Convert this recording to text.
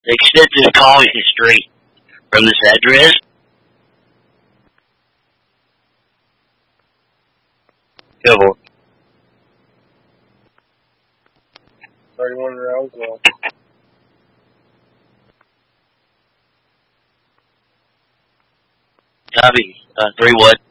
extensive call history from this address. Go for it. 31 Roswell. Copy. 3 what?